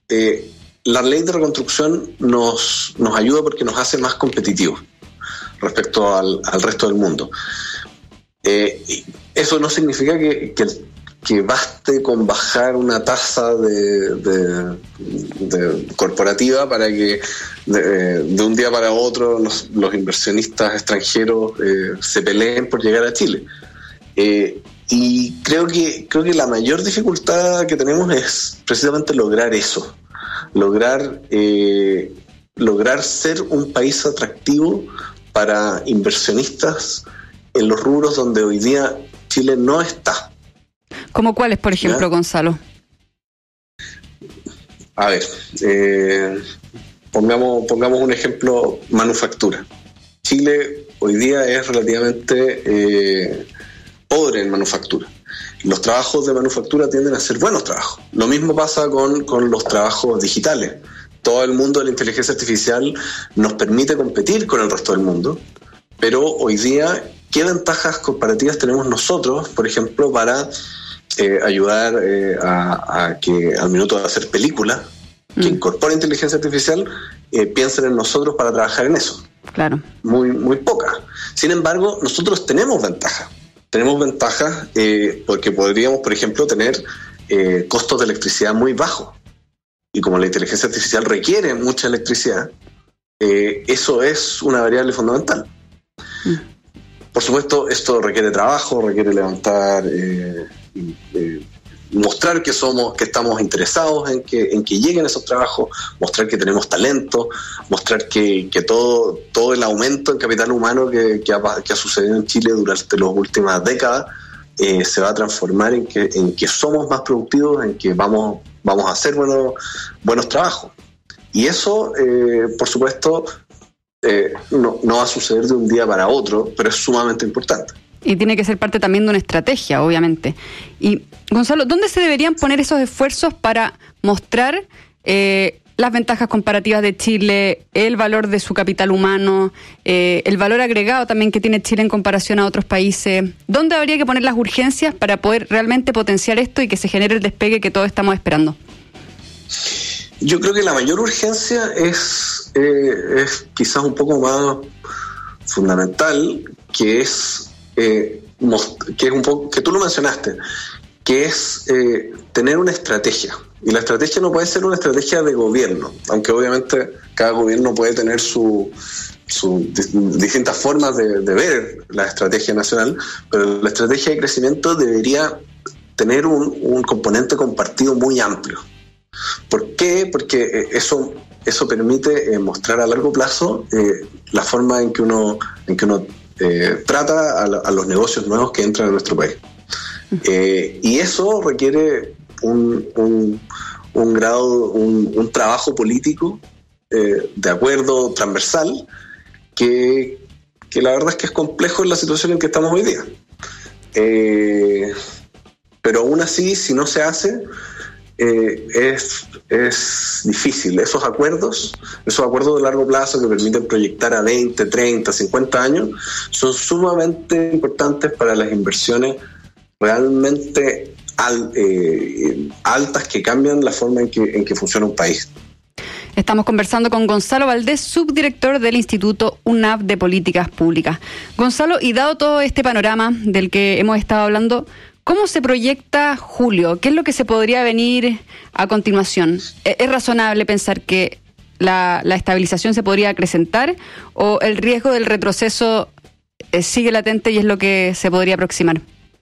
la ley de reconstrucción nos ayuda porque nos hace más competitivos respecto al resto del mundo. Eso no significa que baste con bajar una tasa de corporativa para que de un día para otro los inversionistas extranjeros se peleen por llegar a Chile. Y creo que la mayor dificultad que tenemos es precisamente lograr eso, lograr ser un país atractivo para inversionistas en los rubros donde hoy día Chile no está. ¿Cómo cuáles, por ejemplo, ¿ya? Gonzalo? A ver, pongamos un ejemplo, manufactura. Chile hoy día es relativamente pobre en manufactura. Los trabajos de manufactura tienden a ser buenos trabajos. Lo mismo pasa con los trabajos digitales. Todo el mundo de la inteligencia artificial nos permite competir con el resto del mundo, pero hoy día, ¿qué ventajas comparativas tenemos nosotros, por ejemplo, para ayudar a que al minuto de hacer películas, que incorpore inteligencia artificial, piensen en nosotros para trabajar en eso? Claro. Muy, muy pocas. Sin embargo, nosotros tenemos ventajas. Tenemos ventajas porque podríamos, por ejemplo, tener costos de electricidad muy bajos. Y como la inteligencia artificial requiere mucha electricidad, eso es una variable fundamental. Por supuesto, esto requiere trabajo, requiere levantar, mostrar que estamos interesados en que lleguen esos trabajos, mostrar que tenemos talento, mostrar que todo el aumento en capital humano que ha sucedido en Chile durante las últimas décadas se va a transformar en que somos más productivos, en que vamos a hacer buenos trabajos. Y eso, por supuesto, no va a suceder de un día para otro, pero es sumamente importante. Y tiene que ser parte también de una estrategia, obviamente. Y, Gonzalo, ¿dónde se deberían poner esos esfuerzos para mostrar las ventajas comparativas de Chile, el valor de su capital humano, el valor agregado también que tiene Chile en comparación a otros países? ¿Dónde habría que poner las urgencias para poder realmente potenciar esto y que se genere el despegue que todos estamos esperando? Yo creo que la mayor urgencia es quizás un poco más fundamental, que es un poco, que tú lo mencionaste, que es tener una estrategia. Y la estrategia no puede ser una estrategia de gobierno, aunque obviamente cada gobierno puede tener sus distintas formas de ver la estrategia nacional, pero la estrategia de crecimiento debería tener un componente compartido muy amplio. ¿Por qué? Porque eso permite mostrar a largo plazo la forma en que uno trata a los negocios nuevos que entran a nuestro país. Y eso requiere un trabajo político de acuerdo transversal que la verdad es que es complejo en la situación en que estamos hoy día. Pero aún así, si no se hace, es difícil. Esos acuerdos de largo plazo que permiten proyectar a 20, 30, 50 años son sumamente importantes para las inversiones realmente altas que cambian la forma en que funciona un país. Estamos conversando con Gonzalo Valdés, subdirector del Instituto UNAV de Políticas Públicas. Gonzalo, y dado todo este panorama del que hemos estado hablando, ¿cómo se proyecta julio? ¿Qué es lo que se podría venir a continuación? ¿Es razonable pensar que la estabilización se podría acrecentar o el riesgo del retroceso sigue latente y es lo que se podría aproximar?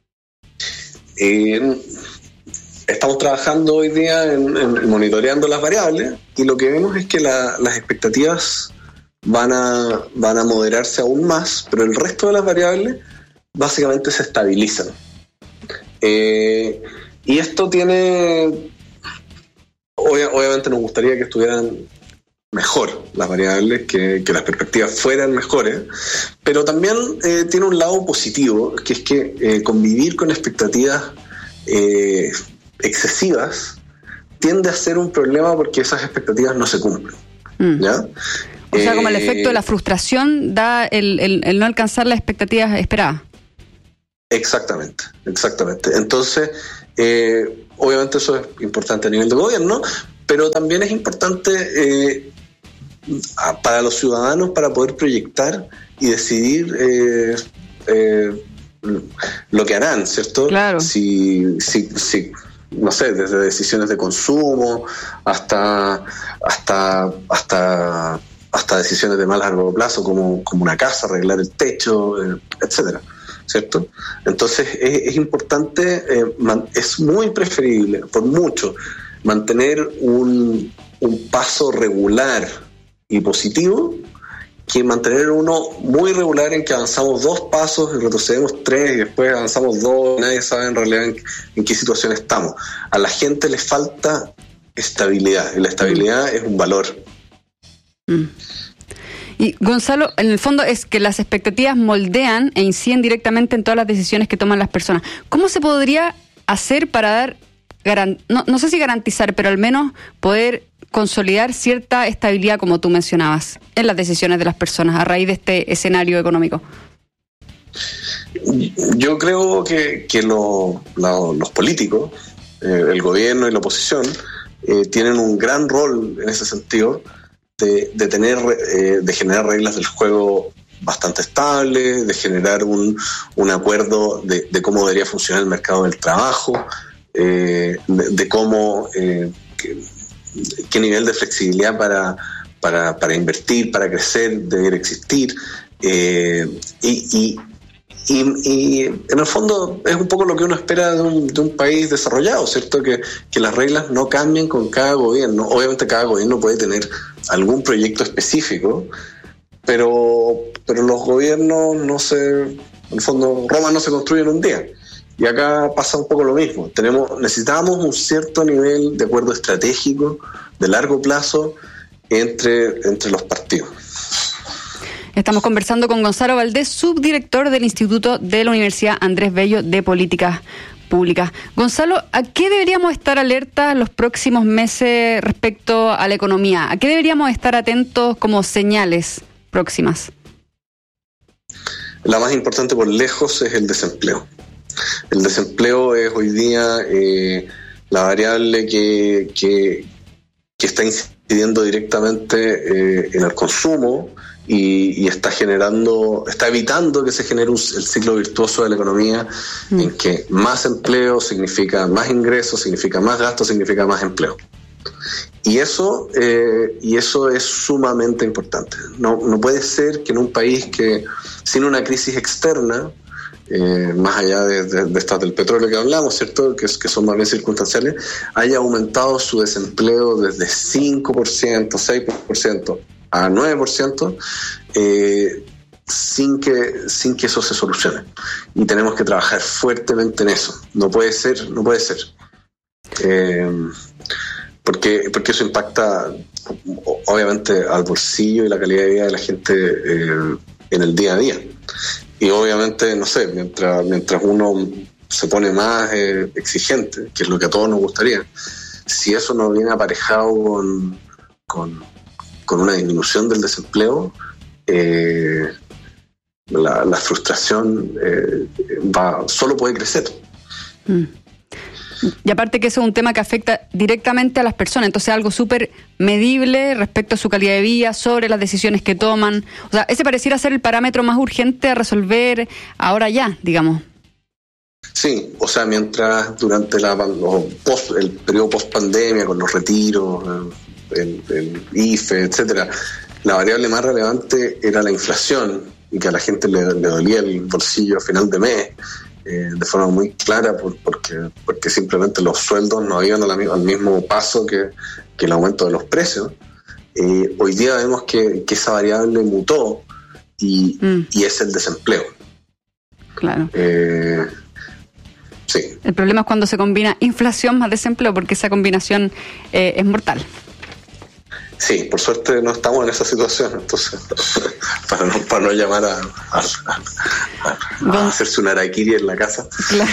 Estamos trabajando hoy día en monitoreando las variables y lo que vemos es que las expectativas van a moderarse aún más, pero el resto de las variables básicamente se estabilizan. Y esto tiene... Obviamente nos gustaría que estuvieran mejor las variables, que las perspectivas fueran mejores, pero también tiene un lado positivo, que es que convivir con expectativas excesivas tiende a ser un problema porque esas expectativas no se cumplen. ¿Ya? O sea, como el efecto de la frustración da el no alcanzar las expectativas esperadas. Exactamente. Entonces, obviamente eso es importante a nivel de gobierno, pero también es importante para los ciudadanos para poder proyectar y decidir lo que harán, ¿cierto? Claro. Si no sé, desde decisiones de consumo hasta decisiones de más largo plazo, como una casa, arreglar el techo, etcétera, ¿cierto? Entonces es importante, es muy preferible, por mucho, mantener un paso regular y positivo que mantener uno muy regular en que avanzamos 2 pasos y retrocedemos 3 y después avanzamos 2, nadie sabe en realidad en qué situación estamos. A la gente le falta estabilidad, y la estabilidad es un valor. Y Gonzalo, en el fondo es que las expectativas moldean e inciden directamente en todas las decisiones que toman las personas. ¿Cómo se podría hacer para dar, no sé si garantizar, pero al menos poder consolidar cierta estabilidad, como tú mencionabas, en las decisiones de las personas a raíz de este escenario económico? Yo creo que los políticos, el gobierno y la oposición, tienen un gran rol en ese sentido de generar reglas del juego bastante estables, de generar un acuerdo de cómo debería funcionar el mercado del trabajo, de cómo qué nivel de flexibilidad para invertir, para crecer, debería existir, y en el fondo es un poco lo que uno espera de un país desarrollado, ¿cierto? Que las reglas no cambien con cada gobierno. Obviamente cada gobierno puede tener algún proyecto específico, pero los gobiernos en el fondo, Roma no se construye en un día. Y acá pasa un poco lo mismo. Necesitamos un cierto nivel de acuerdo estratégico de largo plazo entre los partidos. Estamos conversando con Gonzalo Valdés, subdirector del Instituto de la Universidad Andrés Bello de Políticas Públicas. Gonzalo, ¿a qué deberíamos estar alertas los próximos meses respecto a la economía? ¿A qué deberíamos estar atentos como señales próximas? La más importante por lejos es el desempleo. El desempleo es hoy día la variable que está incidiendo directamente en el consumo y está evitando que se genere el ciclo virtuoso de la economía, en que más empleo significa más ingresos, significa más gasto, significa más empleo. Y eso es sumamente importante. No puede ser que en un país que sin una crisis externa, más allá de estas del petróleo que hablamos, ¿cierto?, que son más bien circunstanciales, haya aumentado su desempleo desde 5%, 6% a 9%, sin que eso se solucione. Y tenemos que trabajar fuertemente en eso. No puede ser. Porque eso impacta obviamente al bolsillo y la calidad de vida de la gente en el día a día. Y obviamente, no sé, mientras uno se pone más exigente, que es lo que a todos nos gustaría, si eso no viene aparejado con una disminución del desempleo, la frustración solo puede crecer. Y aparte que eso es un tema que afecta directamente a las personas, entonces algo súper medible respecto a su calidad de vida, sobre las decisiones que toman. O sea, ese pareciera ser el parámetro más urgente a resolver ahora ya, digamos. Sí, o sea, mientras durante el periodo post-pandemia, con los retiros, el IFE, etcétera, la variable más relevante era la inflación, y que a la gente le dolía el bolsillo a final de mes, de forma muy clara, porque simplemente los sueldos no iban al mismo paso que el aumento de los precios. Hoy día vemos que esa variable mutó y es el desempleo. Claro. Sí. El problema es cuando se combina inflación más desempleo, porque esa combinación es mortal. Sí, por suerte no estamos en esa situación, entonces para no llamar a hacerse una harakiri en la casa. Claro.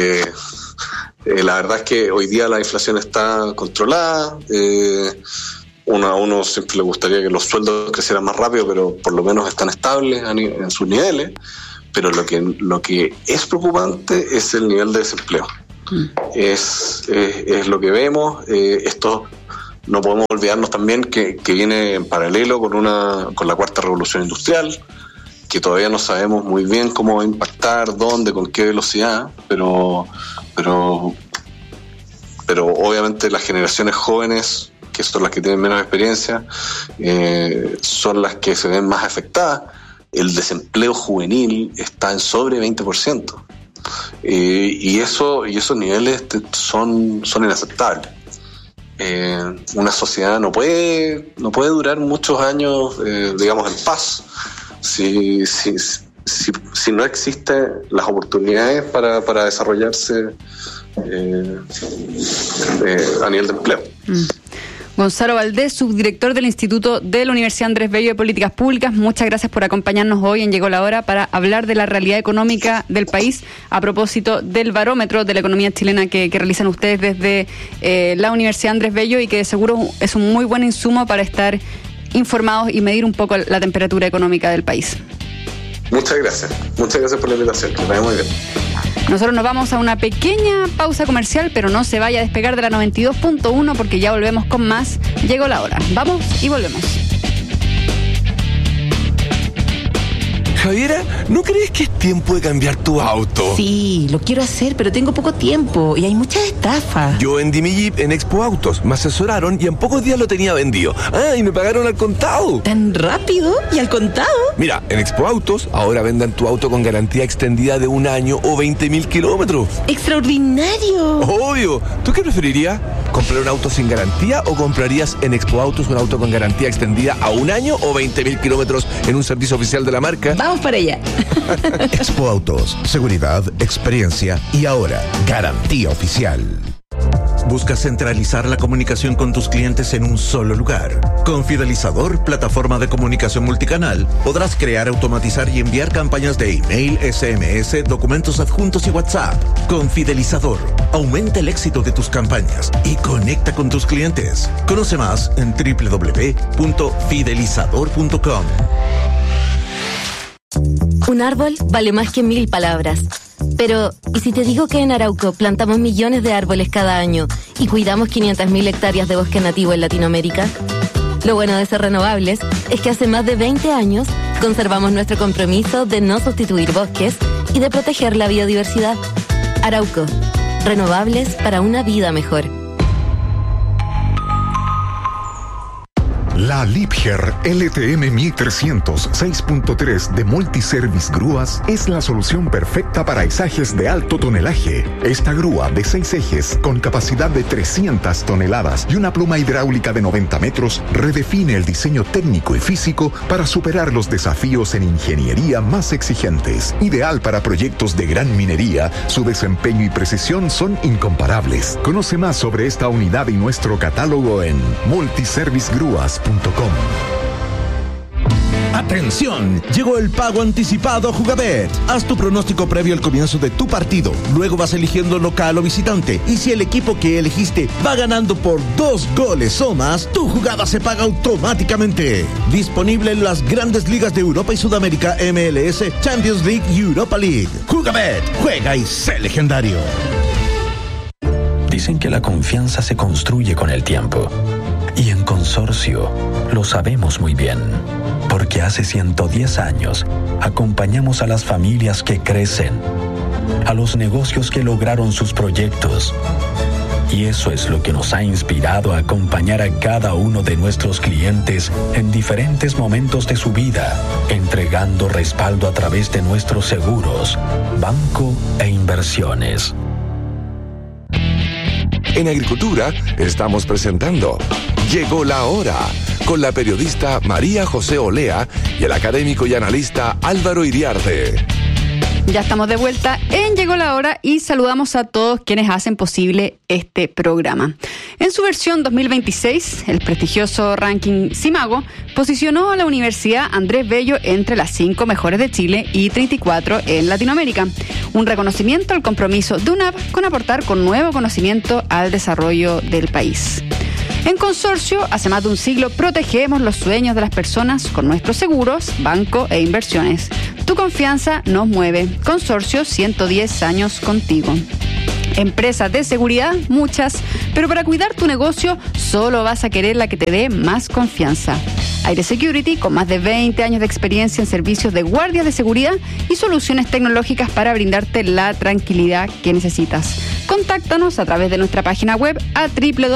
La verdad es que hoy día la inflación está controlada. A uno siempre le gustaría que los sueldos crecieran más rápido, pero por lo menos están estables en sus niveles. Pero lo que es preocupante es el nivel de desempleo. Es lo que vemos. Estos No podemos olvidarnos también que viene en paralelo con la cuarta revolución industrial, que todavía no sabemos muy bien cómo va a impactar, dónde, con qué velocidad, pero obviamente las generaciones jóvenes, que son las que tienen menos experiencia, son las que se ven más afectadas. El desempleo juvenil está en sobre 20%, y esos niveles son inaceptables. Una sociedad no puede durar muchos años, digamos, en paz, si no existen las oportunidades para desarrollarse a nivel de empleo. Gonzalo Valdés, subdirector del Instituto de la Universidad Andrés Bello de Políticas Públicas, muchas gracias por acompañarnos hoy en Llegó la Hora para hablar de la realidad económica del país a propósito del barómetro de la economía chilena que realizan ustedes desde la Universidad Andrés Bello, y que de seguro es un muy buen insumo para estar informados y medir un poco la temperatura económica del país. Muchas gracias por la invitación, que vaya muy bien. Nosotros nos vamos a una pequeña pausa comercial, pero no se vaya a despegar de la 92.1 porque ya volvemos con más. Llegó la hora. Vamos y volvemos. Javiera, ¿no crees que es tiempo de cambiar tu auto? Sí, lo quiero hacer, pero tengo poco tiempo y hay muchas estafas. Yo vendí mi Jeep en Expo Autos, me asesoraron y en pocos días lo tenía vendido. Y me pagaron al contado. ¿Tan rápido? ¿Y al contado? Mira, en Expo Autos ahora vendan tu auto con garantía extendida de 1 año o 20.000 kilómetros. ¡Extraordinario! Obvio. ¿Tú qué preferirías? ¿Comprar un auto sin garantía o comprarías en Expo Autos un auto con garantía extendida a 1 año o 20.000 kilómetros en un servicio oficial de la marca? Vamos para allá. Expo Autos, seguridad, experiencia y ahora garantía oficial. ¿Buscas centralizar la comunicación con tus clientes en un solo lugar? Con Fidelizador, plataforma de comunicación multicanal, podrás crear, automatizar y enviar campañas de email, SMS, documentos adjuntos y WhatsApp. Con Fidelizador, aumenta el éxito de tus campañas y conecta con tus clientes. Conoce más en www.fidelizador.com. Un árbol vale más que 1000 palabras. Pero, ¿y si te digo que en Arauco plantamos millones de árboles cada año y cuidamos 500.000 hectáreas de bosque nativo en Latinoamérica? Lo bueno de ser renovables es que hace más de 20 años conservamos nuestro compromiso de no sustituir bosques y de proteger la biodiversidad. Arauco, renovables para una vida mejor. La Liebherr LTM 1300 6.3 de Multiservice Grúas es la solución perfecta para izajes de alto tonelaje. Esta grúa de 6 ejes con capacidad de 300 toneladas y una pluma hidráulica de 90 metros redefine el diseño técnico y físico para superar los desafíos en ingeniería más exigentes. Ideal para proyectos de gran minería, su desempeño y precisión son incomparables. Conoce más sobre esta unidad y nuestro catálogo en multiservicegrúas.com. ¡Atención! Llegó el pago anticipado a Jugabet. Haz tu pronóstico previo al comienzo de tu partido. Luego vas eligiendo local o visitante. Y si el equipo que elegiste va ganando por 2 goles o más, tu jugada se paga automáticamente. Disponible en las grandes ligas de Europa y Sudamérica, MLS, Champions League y Europa League. Jugabet. Juega y sé legendario. Dicen que la confianza se construye con el tiempo. Y en Consorcio lo sabemos muy bien, porque hace 110 años acompañamos a las familias que crecen, a los negocios que lograron sus proyectos. Y eso es lo que nos ha inspirado a acompañar a cada uno de nuestros clientes en diferentes momentos de su vida, entregando respaldo a través de nuestros seguros, banco e inversiones. En Agricultura estamos presentando Llegó la Hora, con la periodista María José Olea y el académico y analista Álvaro Iriarte. Ya estamos de vuelta en Llegó la Hora y saludamos a todos quienes hacen posible este programa. En su versión 2026, el prestigioso ranking Simago posicionó a la Universidad Andrés Bello entre las 5 mejores de Chile y 34 en Latinoamérica. Un reconocimiento al compromiso de UNAV con aportar con nuevo conocimiento al desarrollo del país. En Consorcio, hace más de un siglo, protegemos los sueños de las personas con nuestros seguros, banco e inversiones. Tu confianza nos mueve. Consorcio, 110 años contigo. Empresas de seguridad, muchas, pero para cuidar tu negocio solo vas a querer la que te dé más confianza. Aire Security, con más de 20 años de experiencia en servicios de guardias de seguridad y soluciones tecnológicas para brindarte la tranquilidad que necesitas. Contáctanos a través de nuestra página web a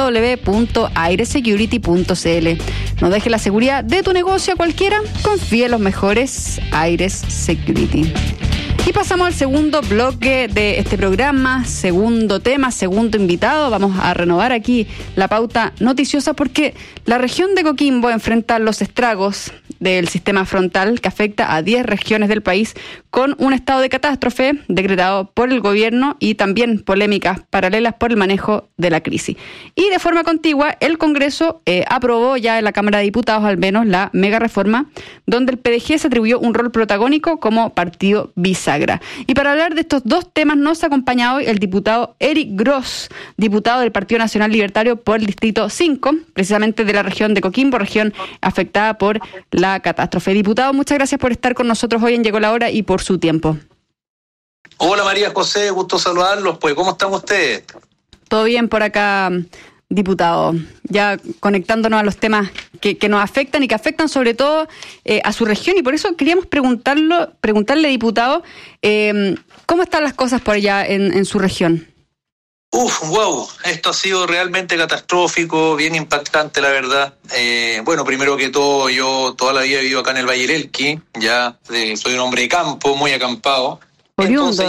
www.airesecurity.cl. No dejes la seguridad de tu negocio a cualquiera, confía en los mejores Aires Security. Y pasamos al segundo bloque de este programa, segundo tema, segundo invitado. Vamos a renovar aquí la pauta noticiosa porque la región de Coquimbo enfrenta los estragos del sistema frontal que afecta a 10 regiones del país con un estado de catástrofe decretado por el gobierno y también polémicas paralelas por el manejo de la crisis. Y de forma contigua, el Congreso aprobó ya en la Cámara de Diputados al menos la mega reforma donde el PDG se atribuyó un rol protagónico como partido bisagra. Y para hablar de estos dos temas nos acompaña hoy el diputado Eric Gross, diputado del Partido Nacional Libertario por el Distrito 5, precisamente de la región de Coquimbo, región afectada por la catástrofe. Diputado, muchas gracias por estar con nosotros hoy en Llegó la Hora y por su tiempo. Hola María José, gusto saludarlos. Pues, ¿cómo están ustedes? Todo bien por acá, diputado. Ya conectándonos a los temas que nos afectan y que afectan sobre todo a su región, y por eso queríamos preguntarle, diputado, ¿cómo están las cosas por allá en su región? Wow, esto ha sido realmente catastrófico, bien impactante, la verdad. Bueno, primero que todo, yo toda la vida he vivido acá en el Valle del Elqui, soy un hombre de campo, muy acampado. Entonces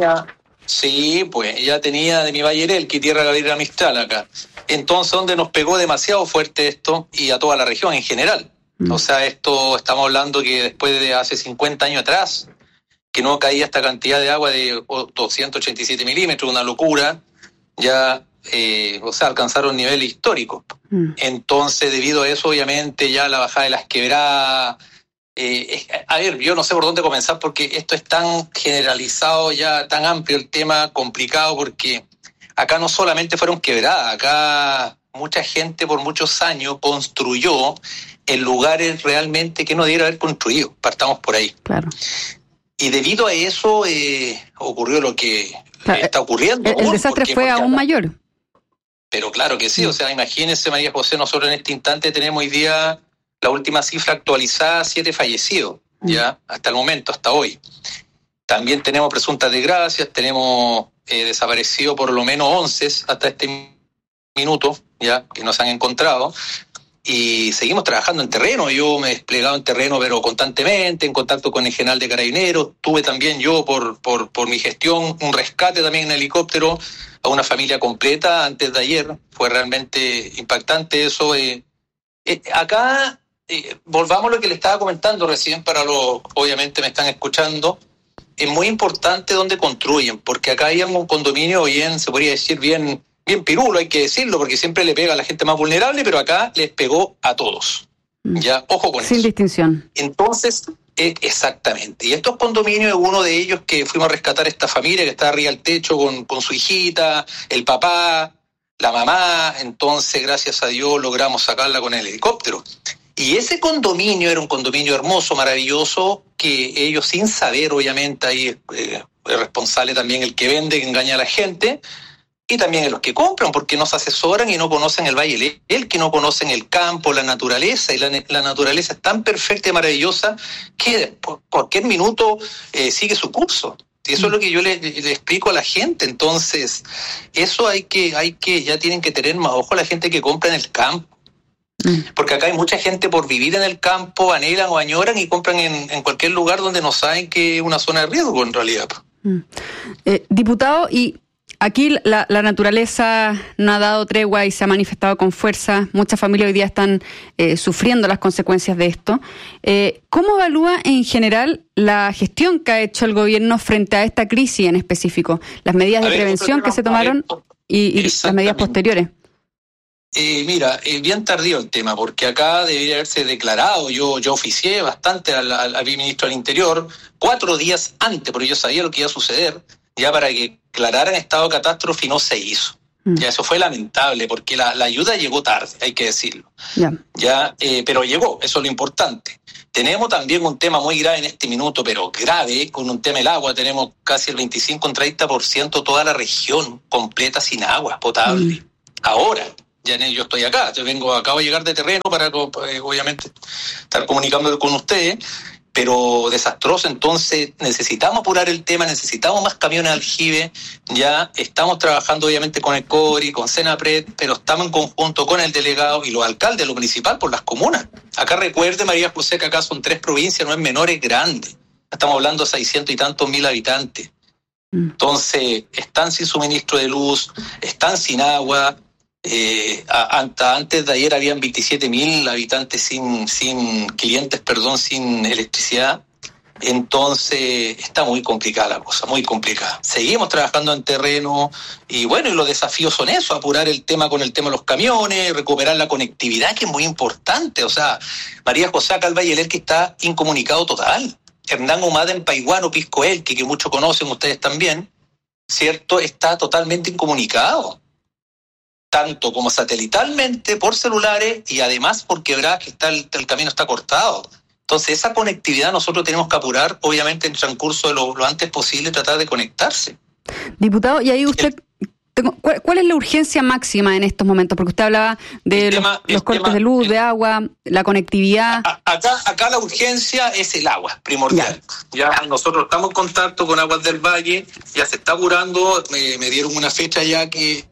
ya tenía de mi Valle del Elqui, tierra Gabriela Mistral acá. Entonces, donde nos pegó demasiado fuerte esto, y a toda la región en general. O sea, esto estamos hablando que después de hace 50 años atrás, que no caía esta cantidad de agua de 287 milímetros, una locura. Alcanzaron niveles históricos. Entonces, debido a eso, obviamente, ya la bajada de las quebradas. Yo no sé por dónde comenzar porque esto es tan generalizado, ya tan amplio el tema, complicado, porque acá no solamente fueron quebradas, acá mucha gente por muchos años construyó en lugares realmente que no debiera haber construido. Partamos por ahí. Claro. Y debido a eso ocurrió lo que está ocurriendo. El desastre fue aún mayor. Pero claro que sí, o sea, imagínense, María José, nosotros en este instante tenemos hoy día la última cifra actualizada, 7 fallecidos, ya, hasta el momento, hasta hoy. También tenemos presuntas desgracias, tenemos desaparecido por lo menos 11 hasta este minuto, ya, que no se han encontrado. Y seguimos trabajando en terreno. Yo me he desplegado en terreno, pero constantemente, en contacto con el general de Carabineros. Tuve también yo, por mi gestión, un rescate también en helicóptero a una familia completa antes de ayer. Fue realmente impactante eso. Acá, volvamos a lo que le estaba comentando recién para los, obviamente me están escuchando. Es muy importante dónde construyen, porque acá hay un condominio bien, se podría decir, bien pirulo, hay que decirlo, porque siempre le pega a la gente más vulnerable, pero acá les pegó a todos. Ya, ojo con eso. Sin distinción. Entonces, exactamente. Y estos condominios es uno de ellos que fuimos a rescatar a esta familia que está arriba del techo con su hijita, el papá, la mamá. Entonces, gracias a Dios, logramos sacarla con el helicóptero. Y ese condominio era un condominio hermoso, maravilloso, que ellos sin saber, obviamente, ahí es responsable también el que vende, que engaña a la gente, y también los que compran, porque no se asesoran y no conocen el Valle del que no conocen el campo, la naturaleza, y la naturaleza es tan perfecta y maravillosa que por cualquier minuto sigue su curso. Y eso es lo que yo le explico a la gente. Entonces, eso ya tienen que tener más ojo a la gente que compra en el campo. Porque acá hay mucha gente por vivir en el campo, anhelan o añoran y compran en cualquier lugar donde no saben que es una zona de riesgo en realidad. Diputado, y aquí la naturaleza no ha dado tregua y se ha manifestado con fuerza. Muchas familias hoy día están sufriendo las consecuencias de esto. ¿Cómo evalúa en general la gestión que ha hecho el gobierno frente a esta crisis en específico? Las medidas de prevención que se tomaron y las medidas posteriores. Mira, bien tardío el tema, porque acá debería haberse declarado, yo oficié bastante al ministro del Interior 4 días antes, porque yo sabía lo que iba a suceder, ya para que declararan estado de catástrofe, y no se hizo. Ya eso fue lamentable, porque la ayuda llegó tarde, hay que decirlo. Pero llegó, eso es lo importante. Tenemos también un tema muy grave en este minuto, pero grave, con un tema del agua. Tenemos casi el 25-30% toda la región completa sin agua potable. Ahora, ya yo estoy acá, acabo de llegar de terreno para, obviamente, estar comunicando con ustedes, pero desastroso. Entonces necesitamos apurar el tema, necesitamos más camiones de aljibe. Ya estamos trabajando obviamente con el CORI, con Senapred, pero estamos en conjunto con el delegado y los alcaldes, lo principal, por las comunas. Acá recuerde, María José, que acá son 3 provincias, no es menor, es grande. Estamos hablando de 600 y tantos mil habitantes. Entonces están sin suministro de luz, están sin agua. Antes de ayer habían 27.000 habitantes sin electricidad. Entonces está muy complicada la cosa, muy complicada. Seguimos trabajando en terreno y bueno, y los desafíos son eso: apurar el tema con el tema de los camiones, recuperar la conectividad, que es muy importante. O sea, María José, acá el Valle del Elqui está incomunicado total. Hernán Humada en Paiguano, Pisco Elqui, que muchos conocen ustedes también, ¿cierto? Está totalmente incomunicado, tanto como satelitalmente, por celulares, y además por quebradas, que el camino está cortado. Entonces esa conectividad nosotros tenemos que apurar, obviamente, en el transcurso de lo antes posible, tratar de conectarse. Diputado, y ahí usted, ¿cuál es la urgencia máxima en estos momentos? Porque usted hablaba de los cortes de luz, de agua, la conectividad. Acá la urgencia es el agua, primordial. Ya nosotros estamos en contacto con Aguas del Valle, ya se está apurando, me dieron una fecha ya que...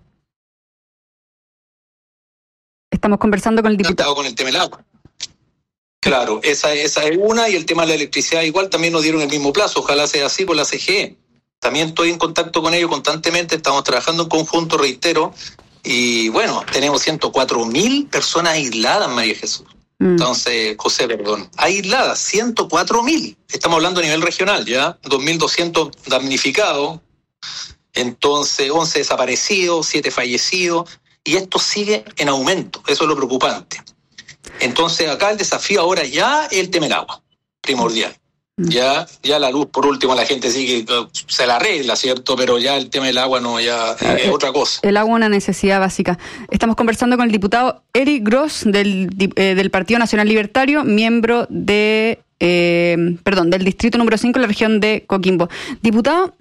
Estamos conversando con el diputado. Con el tema del agua. Claro, esa es una, y el tema de la electricidad igual también nos dieron el mismo plazo, ojalá sea así por la CGE. También estoy en contacto con ellos constantemente, estamos trabajando en conjunto, reitero, y bueno, tenemos 104.000 personas aisladas, María Jesús. Entonces, José, aisladas, 104.000. Estamos hablando a nivel regional, ya, 2.200 damnificados, entonces 11 desaparecidos, 7 fallecidos, y esto sigue en aumento, eso es lo preocupante. Entonces acá el desafío ahora ya es el tema del agua, primordial. Ya la luz, por último, la gente sí que se la arregla, ¿cierto? Pero ya el tema del agua no, ya es otra cosa. El agua es una necesidad básica. Estamos conversando con el diputado Eric Gross del Partido Nacional Libertario, miembro del distrito número 5 en la región de Coquimbo. Diputado,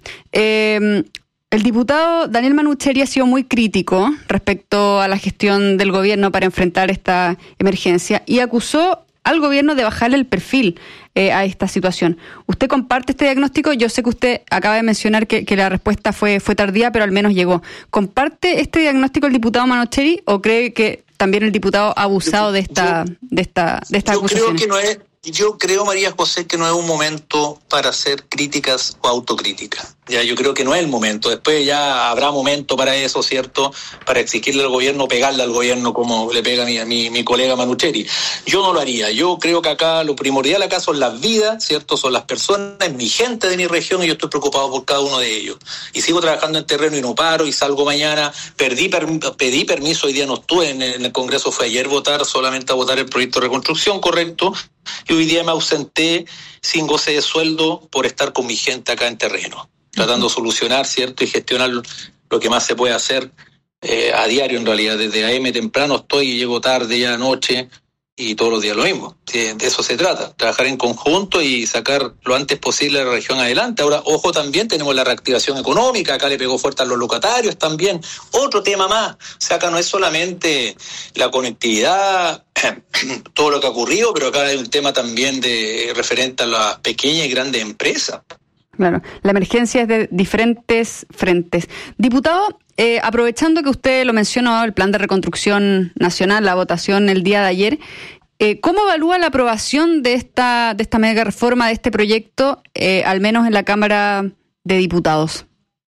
el diputado Daniel Manucheri ha sido muy crítico respecto a la gestión del gobierno para enfrentar esta emergencia y acusó al gobierno de bajarle el perfil a esta situación. ¿Usted comparte este diagnóstico? Yo sé que usted acaba de mencionar que la respuesta fue tardía, pero al menos llegó. ¿Comparte este diagnóstico el diputado Manucheri o cree que también el diputado ha abusado de esta acusación? Yo creo, María José, que no es un momento para hacer críticas o autocríticas. Ya, yo creo que no es el momento. Después ya habrá momento para eso, ¿cierto? Para exigirle al gobierno, pegarle al gobierno como le pega a mi colega Manucheri. Yo no lo haría. Yo creo que acá lo primordial acá son las vidas, ¿cierto? Son las personas, es mi gente de mi región, y yo estoy preocupado por cada uno de ellos. Y sigo trabajando en terreno y no paro, y salgo mañana. Pedí permiso, hoy día no estuve en el Congreso, fue ayer solamente a votar el proyecto de reconstrucción, correcto. Y hoy día me ausenté sin goce de sueldo por estar con mi gente acá en terreno, tratando de solucionar, ¿cierto? Y gestionar lo que más se puede hacer a diario, en realidad. Desde AM temprano estoy y llego tarde, ya anoche, y todos los días lo mismo. De eso se trata, trabajar en conjunto y sacar lo antes posible la región adelante. Ahora, ojo, también tenemos la reactivación económica, acá le pegó fuerte a los locatarios también. Otro tema más, o sea, acá no es solamente la conectividad, todo lo que ha ocurrido, pero acá hay un tema también referente a las pequeñas y grandes empresas. Claro, la emergencia es de diferentes frentes. Diputado, aprovechando que usted lo mencionó, el plan de reconstrucción nacional, la votación el día de ayer, ¿cómo evalúa la aprobación de esta mega reforma, de este proyecto, al menos en la Cámara de Diputados?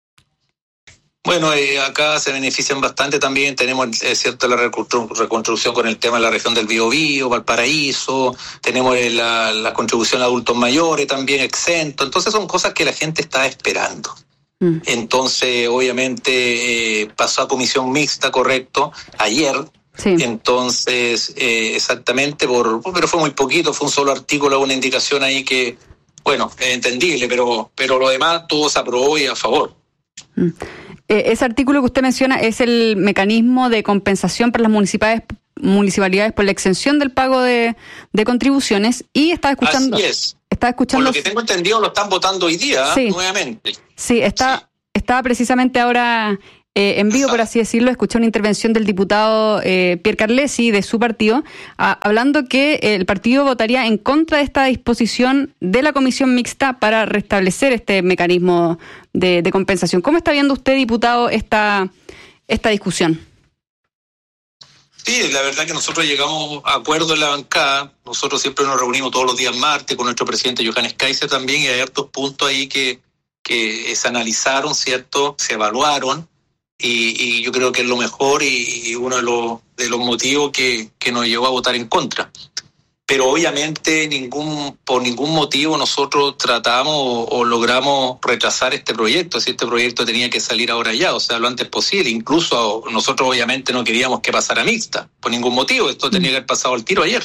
Bueno, acá se benefician bastante también. Tenemos, cierto, la reconstrucción con el tema de la región del Biobío, Valparaíso. Tenemos la contribución a adultos mayores también exento. Entonces son cosas que la gente está esperando. Entonces, obviamente, pasó a comisión mixta, correcto, ayer. Sí. Entonces, exactamente, pero fue muy poquito, fue un solo artículo, una indicación ahí que, bueno, es entendible, pero lo demás todo se aprobó y a favor. Ese artículo que usted menciona es el mecanismo de compensación para las municipalidades por la exención del pago de contribuciones, y estaba escuchando... Así es. Estaba escuchando... Por lo que tengo entendido, lo están votando hoy día, sí, nuevamente. Sí, estaba precisamente ahora en vivo, por así decirlo. Escuché una intervención del diputado Pierre Carlesi, de su partido, hablando que el partido votaría en contra de esta disposición de la comisión mixta para restablecer este mecanismo de compensación. ¿Cómo está viendo usted, diputado, esta discusión? Sí, la verdad que nosotros llegamos a acuerdo en la bancada. Nosotros siempre nos reunimos todos los días martes con nuestro presidente Johannes Kaiser también, y hay hartos puntos ahí que se analizaron, ¿cierto? Se evaluaron, y yo creo que es lo mejor y uno de los motivos que nos llevó a votar en contra. Pero obviamente por ningún motivo nosotros tratamos o logramos retrasar este proyecto. Si este proyecto tenía que salir ahora ya, o sea, lo antes posible. Incluso nosotros obviamente no queríamos que pasara mixta, por ningún motivo. Esto tenía que haber pasado al tiro ayer.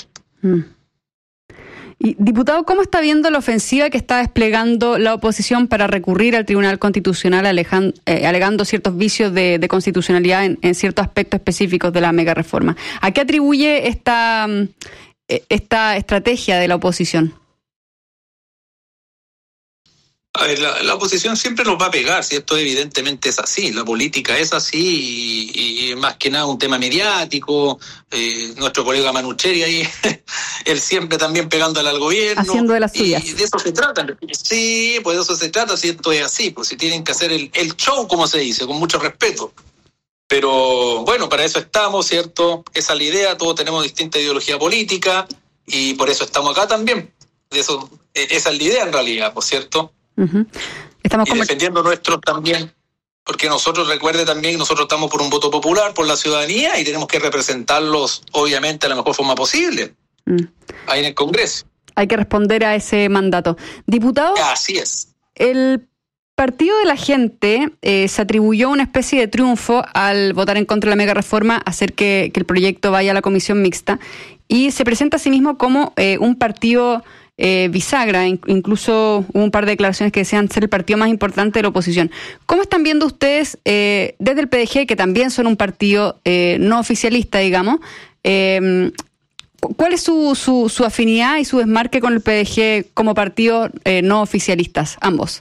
Y, diputado, ¿cómo está viendo la ofensiva que está desplegando la oposición para recurrir al Tribunal Constitucional alegando ciertos vicios de constitucionalidad en ciertos aspectos específicos de la mega reforma? ¿A qué atribuye esta estrategia de la oposición? A ver, la oposición siempre nos va a pegar, si esto evidentemente es así, la política es así, y más que nada un tema mediático. Nuestro colega Manucheri ahí, él siempre también pegándole al gobierno. Haciendo de las suyas. Y de eso se trata. Sí, pues de eso se trata, si esto es así, pues si tienen que hacer el show, como se dice, con mucho respeto. Pero bueno, para eso estamos, ¿cierto? Esa es la idea, todos tenemos distinta ideología política, y por eso estamos acá también. Esa es la idea en realidad, ¿por cierto? Estamos defendiendo nuestros también, porque recuerde también, nosotros estamos por un voto popular, por la ciudadanía, y tenemos que representarlos, obviamente, de la mejor forma posible, ahí en el Congreso. Hay que responder a ese mandato. Diputado, así es. El Partido de la Gente se atribuyó una especie de triunfo al votar en contra de la mega reforma, hacer que el proyecto vaya a la comisión mixta, y se presenta a sí mismo como un partido bisagra. Incluso hubo un par de declaraciones que decían ser el partido más importante de la oposición. ¿Cómo están viendo ustedes desde el PDG, que también son un partido no oficialista, digamos, cuál es su afinidad y su desmarque con el PDG como partido no oficialistas, ambos?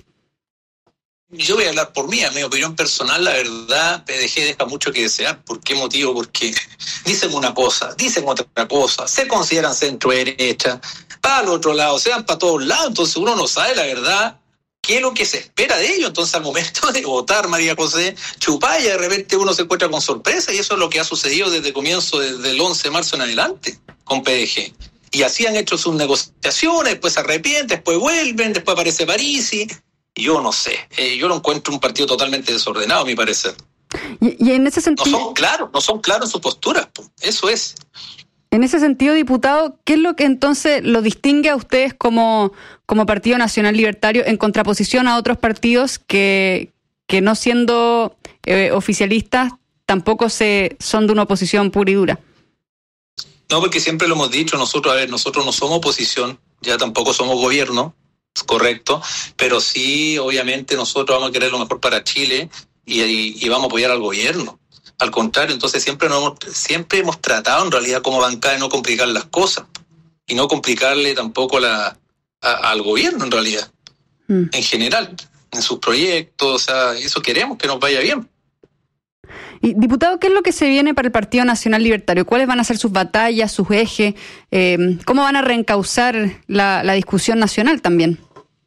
Yo voy a hablar por mí, a mi opinión personal, la verdad, PDG deja mucho que desear. ¿Por qué motivo? Porque dicen una cosa, dicen otra cosa, se consideran centro-derecha, para el otro lado, se van para todos lados, entonces uno no sabe la verdad qué es lo que se espera de ellos. Entonces al momento de votar, María José, chupaya, de repente uno se encuentra con sorpresa, y eso es lo que ha sucedido desde el comienzo, desde el 11 de marzo en adelante, con PDG. Y así han hecho sus negociaciones, después se arrepienten, después vuelven, después aparece Parisi. Yo no sé, yo lo encuentro un partido totalmente desordenado, a mi parecer. Y en ese sentido... No son claros en sus posturas, eso es. En ese sentido, diputado, ¿qué es lo que entonces lo distingue a ustedes como Partido Nacional Libertario en contraposición a otros partidos que no siendo oficialistas tampoco son de una oposición pura y dura? No, porque siempre lo hemos dicho, nosotros no somos oposición, ya tampoco somos gobierno, correcto, pero sí, obviamente, nosotros vamos a querer lo mejor para Chile y vamos a apoyar al gobierno. Al contrario, entonces siempre hemos tratado en realidad como bancada de no complicar las cosas y no complicarle tampoco al gobierno en realidad, en general, en sus proyectos. O sea, eso queremos, que nos vaya bien. Y, diputado, ¿qué es lo que se viene para el Partido Nacional Libertario? ¿Cuáles van a ser sus batallas, sus ejes? ¿Cómo van a reencauzar la discusión nacional también?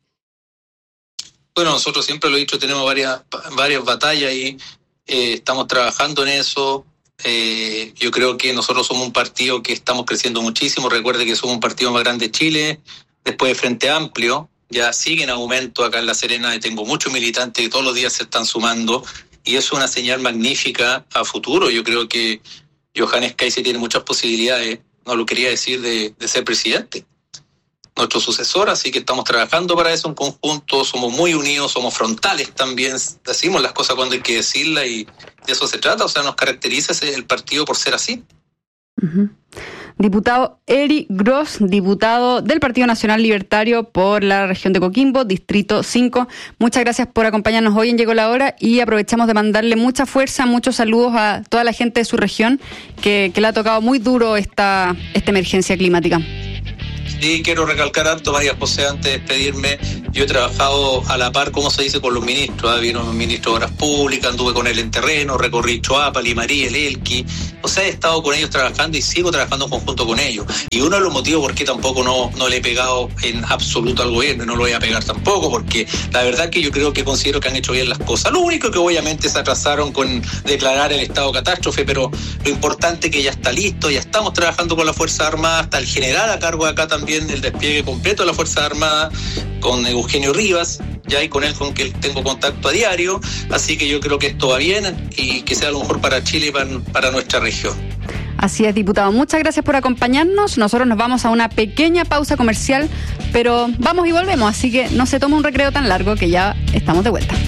Bueno, nosotros siempre lo he dicho, tenemos varias batallas y estamos trabajando en eso. Yo creo que nosotros somos un partido que estamos creciendo muchísimo. Recuerde que somos un partido más grande de Chile, después de Frente Amplio. Ya sigue en aumento acá en La Serena, y tengo muchos militantes que todos los días se están sumando, y eso es una señal magnífica a futuro. Yo creo que Johannes Kaiser tiene muchas posibilidades, no lo quería decir, de ser presidente, nuestro sucesor, así que estamos trabajando para eso en conjunto, somos muy unidos, somos frontales también, decimos las cosas cuando hay que decirlas, y de eso se trata. O sea, nos caracteriza el partido por ser así. Diputado Eri Gross, diputado del Partido Nacional Libertario por la región de Coquimbo, Distrito 5. Muchas gracias por acompañarnos hoy en Llegó la Hora y aprovechamos de mandarle mucha fuerza, muchos saludos a toda la gente de su región que le ha tocado muy duro esta emergencia climática. Sí, quiero recalcar alto, María José, antes de despedirme, yo he trabajado a la par, como se dice, con los ministros. Vino un ministro de Obras Públicas, anduve con él en terreno, recorrí Choapa, Limarí, El Elqui. O sea, he estado con ellos trabajando y sigo trabajando en conjunto con ellos. Y uno de los motivos por qué tampoco no le he pegado en absoluto al gobierno, y no lo voy a pegar tampoco, porque la verdad que yo creo que considero que han hecho bien las cosas. Lo único que obviamente se atrasaron con declarar el estado de catástrofe, pero lo importante es que ya está listo, ya estamos trabajando con las Fuerzas Armadas, está el general a cargo de acá también el despliegue completo de la Fuerza Armada, con Eugenio Rivas, ya y con él con que tengo contacto a diario, así que yo creo que esto va bien y que sea lo mejor para Chile y para nuestra región. Así es, diputado. Muchas gracias por acompañarnos. Nosotros nos vamos a una pequeña pausa comercial, pero vamos y volvemos, así que no se tome un recreo tan largo que ya estamos de vuelta.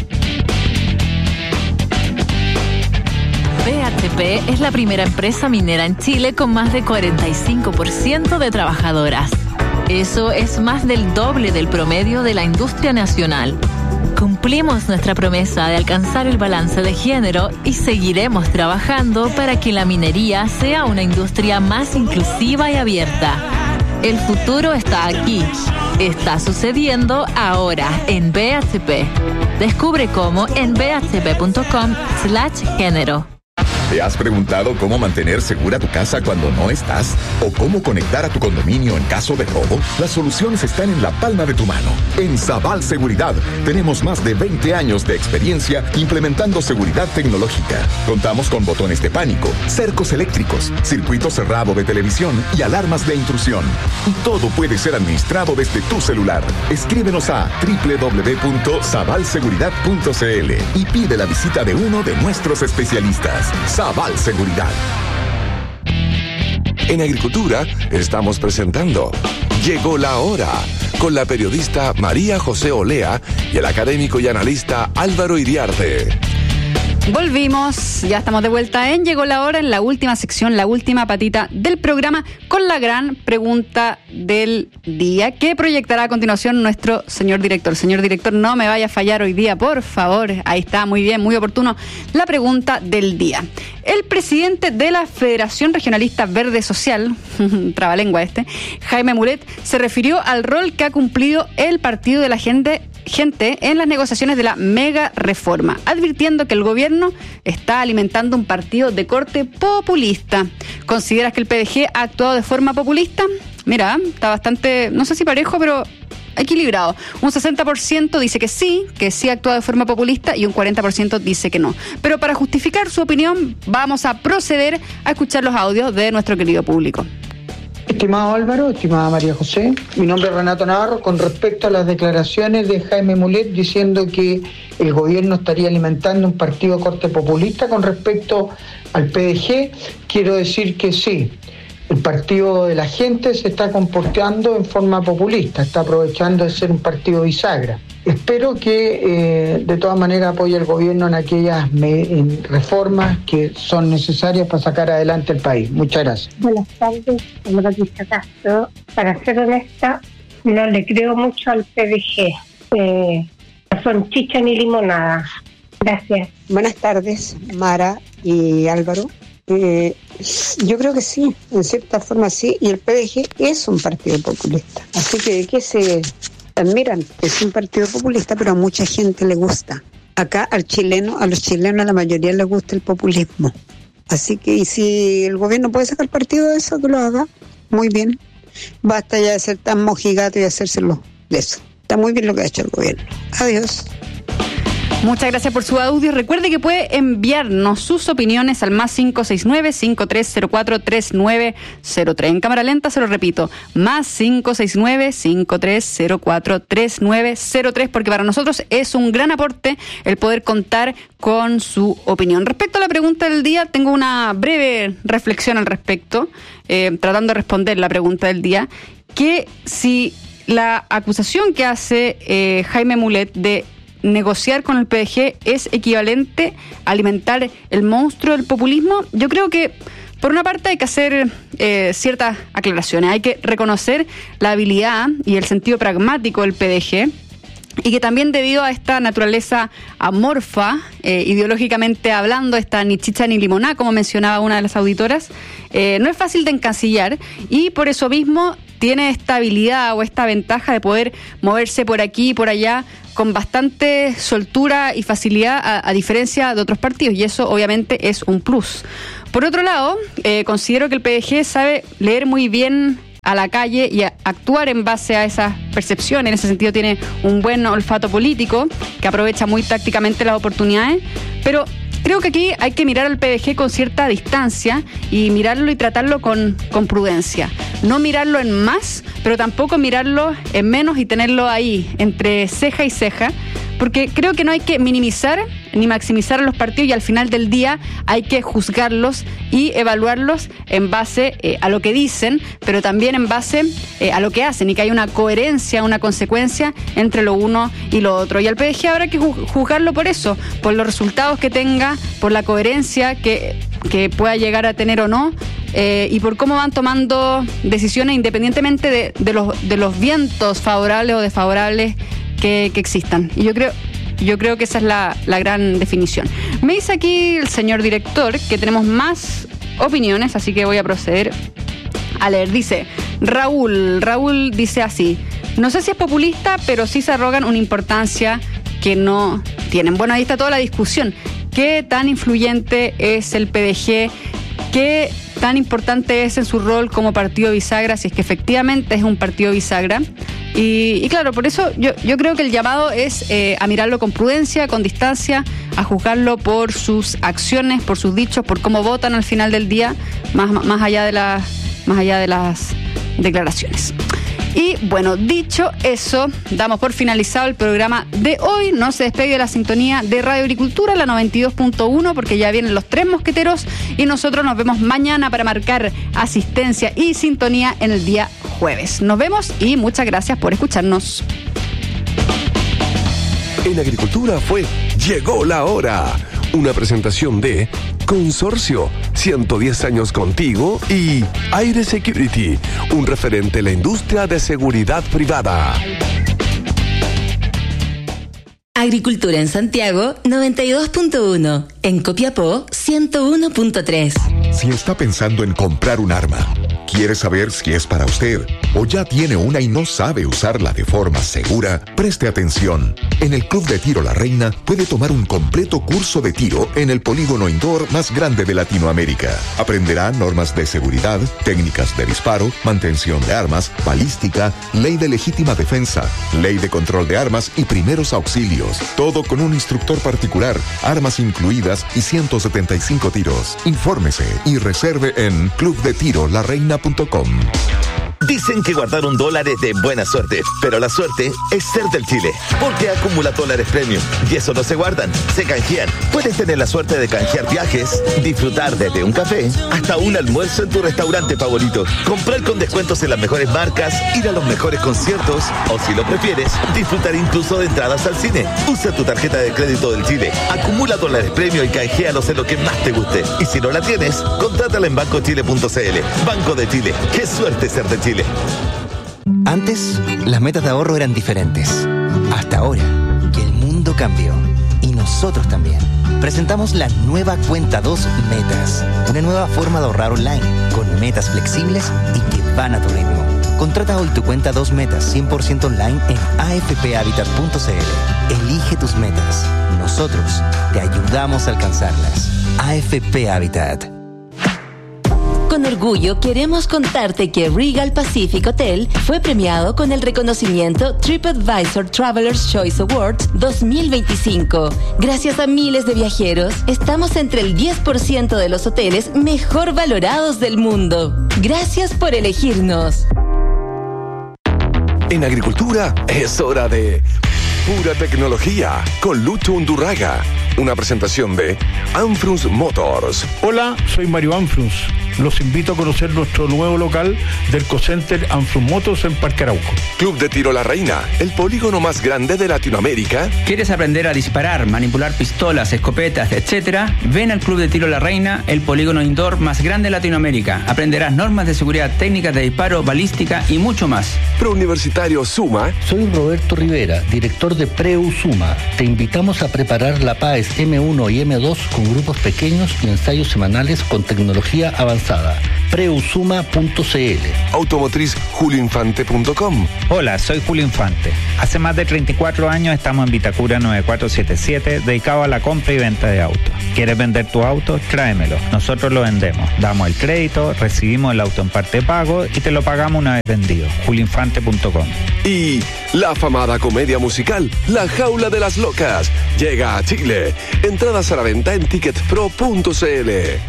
BHP es la primera empresa minera en Chile con más de 45% de trabajadoras. Eso es más del doble del promedio de la industria nacional. Cumplimos nuestra promesa de alcanzar el balance de género y seguiremos trabajando para que la minería sea una industria más inclusiva y abierta. El futuro está aquí. Está sucediendo ahora en BHP. Descubre cómo en bhp.com/género. ¿Te has preguntado cómo mantener segura tu casa cuando no estás? ¿O cómo conectar a tu condominio en caso de robo? Las soluciones están en la palma de tu mano. En Sabal Seguridad tenemos más de 20 años de experiencia implementando seguridad tecnológica. Contamos con botones de pánico, cercos eléctricos, circuito cerrado de televisión y alarmas de intrusión. Y todo puede ser administrado desde tu celular. Escríbenos a www.sabalseguridad.cl y pide la visita de uno de nuestros especialistas. Sabal Seguridad. En Agricultura estamos presentando Llegó la Hora con la periodista María José Olea y el académico y analista Álvaro Iriarte. Volvimos, ya estamos de vuelta en Llegó la Hora, en la última sección, la última patita del programa, con la gran pregunta del día que proyectará a continuación nuestro señor director. Señor director, no me vaya a fallar hoy día, por favor. Ahí está, muy bien, muy oportuno. La pregunta del día. El presidente de la Federación Regionalista Verde Social, trabalengua Jaime Mulet, se refirió al rol que ha cumplido el Partido de la Gente en las negociaciones de la mega reforma, advirtiendo que el gobierno está alimentando un partido de corte populista. ¿Consideras que el PDG ha actuado de forma populista? Mira, está bastante, no sé si parejo, pero equilibrado. Un 60% dice que sí ha actuado de forma populista y un 40% dice que no. Pero para justificar su opinión, vamos a proceder a escuchar los audios de nuestro querido público. Estimado Álvaro, estimada María José, mi nombre es Renato Navarro. Con respecto a las declaraciones de Jaime Mulet diciendo que el gobierno estaría alimentando un partido de corte populista con respecto al PDG, quiero decir que sí. El Partido de la Gente se está comportando en forma populista, está aprovechando de ser un partido bisagra. Espero que de todas maneras apoye el gobierno en aquellas reformas que son necesarias para sacar adelante el país. Muchas gracias. Buenas tardes, Patricia Castro. Para ser honesta, no le creo mucho al PDG. No son chicha ni limonada. Gracias. Buenas tardes, Mara y Álvaro. Yo creo que sí, en cierta forma sí, y el PDG es un partido populista. Así que ¿qué se admiran? Es un partido populista, pero a mucha gente le gusta. Acá a los chilenos, a la mayoría les gusta el populismo. Así que, y si el gobierno puede sacar partido de eso, que lo haga, muy bien. Basta ya de ser tan mojigato y hacérselo de eso. Está muy bien lo que ha hecho el gobierno. Adiós. Muchas gracias por su audio. Recuerde que puede enviarnos sus opiniones al más 569-5304-3903. En cámara lenta se lo repito, más 569-5304-3903, porque para nosotros es un gran aporte el poder contar con su opinión. Respecto a la pregunta del día, tengo una breve reflexión al respecto, tratando de responder la pregunta del día, que si la acusación que hace Jaime Mulet de negociar con el PDG es equivalente a alimentar el monstruo del populismo, yo creo que Por una parte hay que hacer ciertas aclaraciones, hay que reconocer la habilidad y el sentido pragmático del PDG, y que también debido a esta naturaleza amorfa, ideológicamente hablando, esta ni chicha ni limoná, como mencionaba una de las auditoras, no es fácil de encasillar, y por eso mismo tiene esta habilidad o esta ventaja de poder moverse por aquí y por allá con bastante soltura y facilidad, a diferencia de otros partidos, y eso obviamente es un plus. Por otro lado, considero que el PDG sabe leer muy bien a la calle y actuar en base a esas percepciones. En ese sentido tiene un buen olfato político que aprovecha muy tácticamente las oportunidades, pero creo que aquí hay que mirar al PDG con cierta distancia y mirarlo y tratarlo con prudencia. No mirarlo en más, pero tampoco mirarlo en menos y tenerlo ahí, entre ceja y ceja, porque creo que no hay que minimizar ni maximizar a los partidos, y al final del día hay que juzgarlos y evaluarlos en base a lo que dicen, pero también en base a lo que hacen, y que hay una coherencia, una consecuencia entre lo uno y lo otro. Y al PDG habrá que juzgarlo por eso, por los resultados que tenga, por la coherencia que pueda llegar a tener o no, y por cómo van tomando decisiones independientemente de los vientos favorables o desfavorables que existan. Y yo creo que esa es la gran definición. Me dice aquí el señor director que tenemos más opiniones, así que voy a proceder a leer. Dice Raúl dice así: no sé si es populista, pero sí se arrogan una importancia que no tienen. Bueno, ahí está toda la discusión. ¿Qué tan influyente es el PDG? ¿Qué tan importante es en su rol como partido bisagra, si es que efectivamente es un partido bisagra? Y claro, por eso yo creo que el llamado es a mirarlo con prudencia, con distancia, a juzgarlo por sus acciones, por sus dichos, por cómo votan al final del día, más allá de las declaraciones. Y bueno, dicho eso, damos por finalizado el programa de hoy. No se despegue de la sintonía de Radio Agricultura, la 92.1, porque ya vienen los 3 mosqueteros y nosotros nos vemos mañana para marcar asistencia y sintonía en el día jueves. Nos vemos y muchas gracias por escucharnos. En Agricultura Llegó la Hora. Una presentación de Consorcio, 110 años contigo, y Aire Security, un referente en la industria de seguridad privada. Agricultura en Santiago, 92.1. En Copiapó, 101.3. Si está pensando en comprar un arma, quiere saber si es para usted o ya tiene una y no sabe usarla de forma segura, preste atención. En el Club de Tiro La Reina puede tomar un completo curso de tiro en el polígono indoor más grande de Latinoamérica. Aprenderá normas de seguridad, técnicas de disparo, mantención de armas, balística, ley de legítima defensa, ley de control de armas y primeros auxilios. Todo con un instructor particular, armas incluidas y 175 tiros. Infórmese y reserve en clubdetirolareina.com. Dicen que guardar un dólar es de buena suerte, pero la suerte es ser del Chile, porque acumula dólares premium, y eso no se guardan, se canjean. Puedes tener la suerte de canjear viajes, disfrutar desde un café hasta un almuerzo en tu restaurante favorito, comprar con descuentos en las mejores marcas, ir a los mejores conciertos, o si lo prefieres, disfrutar incluso de entradas al cine. Usa tu tarjeta de crédito del Chile, acumula dólares premium y canjealos en lo que más te guste. Y si no la tienes, contrátala en bancochile.cl. Banco de Chile, qué suerte ser de Chile. Antes, las metas de ahorro eran diferentes. Hasta ahora, que el mundo cambió. Y nosotros también. Presentamos la nueva Cuenta 2 Metas. Una nueva forma de ahorrar online, con metas flexibles y que van a tu ritmo. Contrata hoy tu Cuenta 2 Metas 100% online en afphabitat.cl. Elige tus metas. Nosotros te ayudamos a alcanzarlas. AFP Habitat. Con orgullo queremos contarte que Regal Pacific Hotel fue premiado con el reconocimiento TripAdvisor Traveler's Choice Awards 2025. Gracias a miles de viajeros, estamos entre el 10% de los hoteles mejor valorados del mundo. Gracias por elegirnos. En Agricultura es hora de Pura Tecnología con Lucho Undurraga. Una presentación de Anfrus Motors. Hola, soy Mario Anfrus. Los invito a conocer nuestro nuevo local del Ecocenter Anfrun Motors en Parque Arauco. Club de Tiro La Reina, el polígono más grande de Latinoamérica. ¿Quieres aprender a disparar, manipular pistolas, escopetas, etcétera? Ven al Club de Tiro La Reina, el polígono indoor más grande de Latinoamérica. Aprenderás normas de seguridad, técnicas de disparo, balística y mucho más. Preuniversitario Suma. Soy Roberto Rivera, director de Preu Suma. Te invitamos a preparar la PAES M1 y M2 con grupos pequeños y ensayos semanales con tecnología avanzada. Preusuma.cl. Automotriz julioinfante.com. Hola, soy Julio Infante. Hace más de 34 años estamos en Vitacura 9477, dedicado a la compra y venta de autos. ¿Quieres vender tu auto? Tráemelo. Nosotros lo vendemos. Damos el crédito, recibimos el auto en parte de pago y te lo pagamos una vez vendido. julioinfante.com. Y la afamada comedia musical La Jaula de las Locas llega a Chile. Entradas a la venta en ticketpro.cl.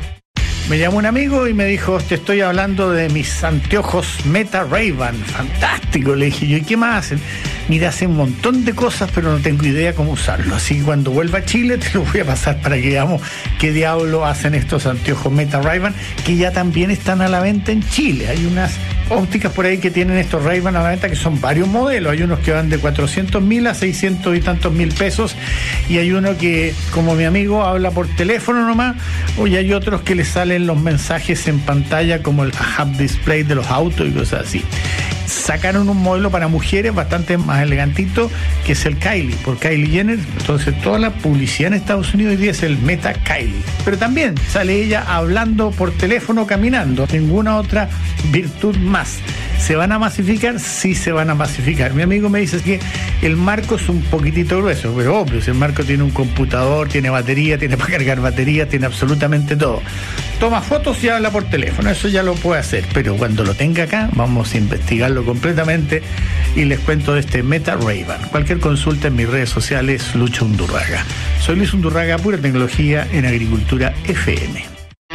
Me llamó un amigo y me dijo, te estoy hablando de mis anteojos Meta Ray-Ban. Fantástico, le dije yo, ¿y qué más hacen? Mira, hacen un montón de cosas, pero no tengo idea cómo usarlo. Así que cuando vuelva a Chile te lo voy a pasar para que veamos qué diablo hacen estos anteojos Meta Ray-Ban, que ya también están a la venta en Chile. Hay unas ópticas por ahí que tienen estos Ray-Ban a la venta, que son varios modelos. Hay unos que van de 400.000 a 600 y tantos mil pesos, y hay uno que, como mi amigo, habla por teléfono nomás, y hay otros que le salen los mensajes en pantalla, como el HUD display de los autos y cosas así. Sacaron un modelo para mujeres bastante más elegantito, que es el Kylie, por Kylie Jenner. Entonces toda la publicidad en Estados Unidos hoy día es el Meta Kylie, pero también sale ella hablando por teléfono, caminando. Ninguna otra virtud más. ¿Se van a masificar? Sí, se van a masificar. Mi amigo me dice que el marco es un poquitito grueso, pero obvio, si el marco tiene un computador, tiene batería, tiene para cargar batería, tiene absolutamente todo. Toma fotos y habla por teléfono, eso ya lo puede hacer, pero cuando lo tenga acá vamos a investigarlo completamente y les cuento de este Meta Ray-Ban. Cualquier consulta en mis redes sociales, Lucho Undurraga. Soy Luis Undurraga, pura tecnología en Agricultura FM.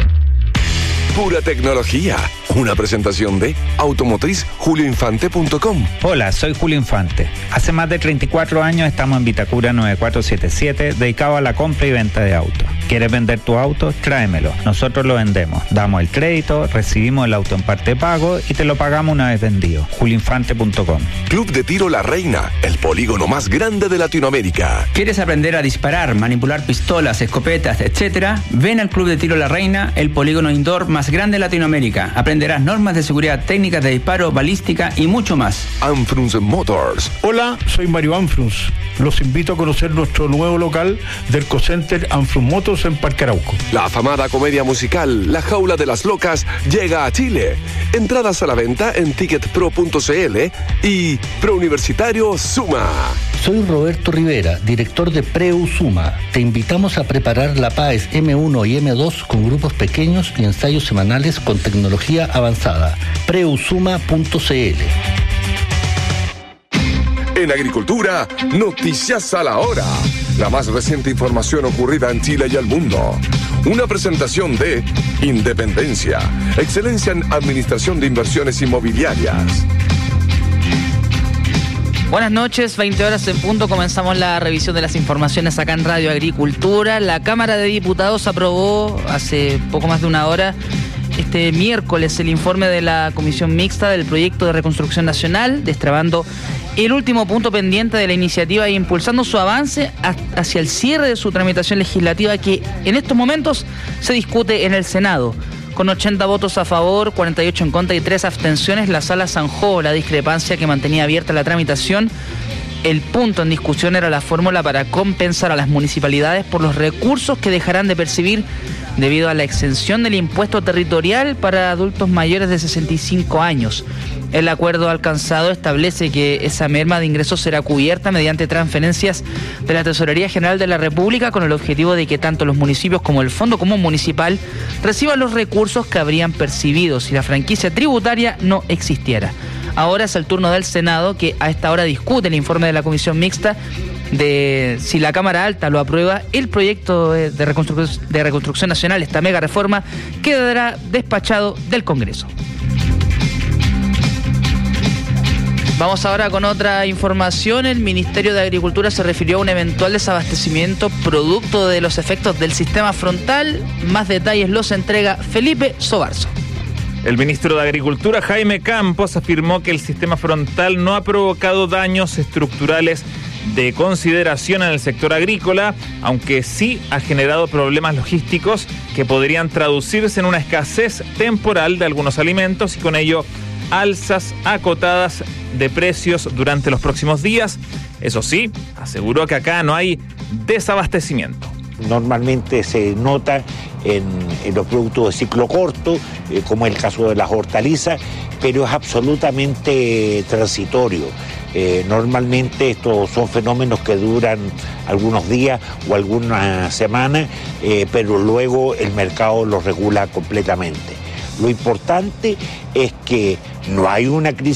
Pura tecnología. Una presentación de Automotriz julioinfante.com. Hola, soy Julio Infante. Hace más de 34 años estamos en Vitacura 9477, dedicado a la compra y venta de autos. ¿Quieres vender tu auto? Tráemelo. Nosotros lo vendemos. Damos el crédito, recibimos el auto en parte de pago y te lo pagamos una vez vendido. julioinfante.com. Club de Tiro La Reina, el polígono más grande de Latinoamérica. ¿Quieres aprender a disparar, manipular pistolas, escopetas, etcétera? Ven al Club de Tiro La Reina, el polígono indoor más grande de Latinoamérica. Aprenderás normas de seguridad, técnicas de disparo, balística y mucho más. Anfrun Motors. Hola, soy Mario Anfrun. Los invito a conocer nuestro nuevo local del Ecocenter Anfrun Motors en Parque Arauco. La afamada comedia musical La Jaula de las Locas llega a Chile. Entradas a la venta en ticketpro.cl y Preuniversitario Suma. Soy Roberto Rivera, director de Preu Suma. Te invitamos a preparar la PAES M1 y M2 con grupos pequeños y ensayos semanales con tecnología avanzada. Preusuma.cl. En Agricultura, noticias a la hora. La más reciente información ocurrida en Chile y el mundo. Una presentación de Independencia, excelencia en administración de inversiones inmobiliarias. Buenas noches, 20 horas en punto, comenzamos la revisión de las informaciones acá en Radio Agricultura. La Cámara de Diputados aprobó hace poco más de una hora, este miércoles, el informe de la Comisión Mixta del Proyecto de Reconstrucción Nacional, destrabando el último punto pendiente de la iniciativa e impulsando su avance hacia el cierre de su tramitación legislativa, que en estos momentos se discute en el Senado. Con 80 votos a favor, 48 en contra y 3 abstenciones, la sala zanjó la discrepancia que mantenía abierta la tramitación. El punto en discusión era la fórmula para compensar a las municipalidades por los recursos que dejarán de percibir debido a la exención del impuesto territorial para adultos mayores de 65 años. El acuerdo alcanzado establece que esa merma de ingresos será cubierta mediante transferencias de la Tesorería General de la República, con el objetivo de que tanto los municipios como el Fondo Común Municipal reciban los recursos que habrían percibido si la franquicia tributaria no existiera. Ahora es el turno del Senado, que a esta hora discute el informe de la Comisión Mixta de si la Cámara Alta lo aprueba. El proyecto de reconstrucción nacional, esta mega reforma, quedará despachado del Congreso. Vamos ahora con otra información. El Ministerio de Agricultura se refirió a un eventual desabastecimiento producto de los efectos del sistema frontal. Más detalles los entrega Felipe Sobarzo. El ministro de Agricultura, Jaime Campos, afirmó que el sistema frontal no ha provocado daños estructurales de consideración en el sector agrícola, aunque sí ha generado problemas logísticos que podrían traducirse en una escasez temporal de algunos alimentos y con ello alzas acotadas de precios durante los próximos días. Eso sí, aseguró que acá no hay desabastecimiento. Normalmente se nota en los productos de ciclo corto, como es el caso de las hortalizas, pero es absolutamente transitorio. Normalmente estos son fenómenos que duran algunos días o algunas semanas, pero luego el mercado los regula completamente. Lo importante es que no hay una crisis